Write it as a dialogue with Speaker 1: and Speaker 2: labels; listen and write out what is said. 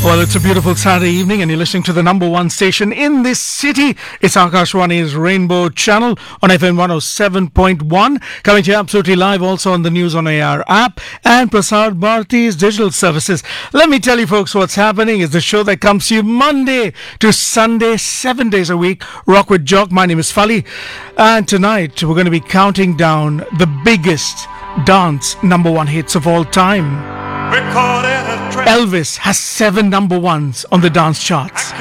Speaker 1: Well, it's a beautiful Saturday evening and you're listening to the number one station in this city. It's Akashwani's Rainbow Channel on FM 107.1. Coming to you absolutely live also on the News on AR app and Prasar Bharati's digital services. Let me tell you folks what's happening is the show that comes to you Monday to Sunday, 7 days a week. Rock with Jock. My name is Fali. And tonight we're going to be counting down the biggest dance number one hits of all time. Elvis has 7 number ones on the dance charts.